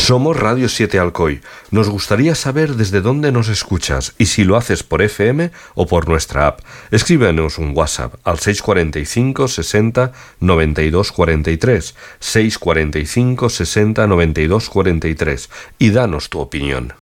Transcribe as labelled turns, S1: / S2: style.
S1: Somos Radio 7 Alcoy. Nos gustaría saber desde dónde nos escuchas y si lo haces por FM o por nuestra app. Escríbenos un WhatsApp al 645 60 92 43, 645 60 92 43 y danos tu opinión.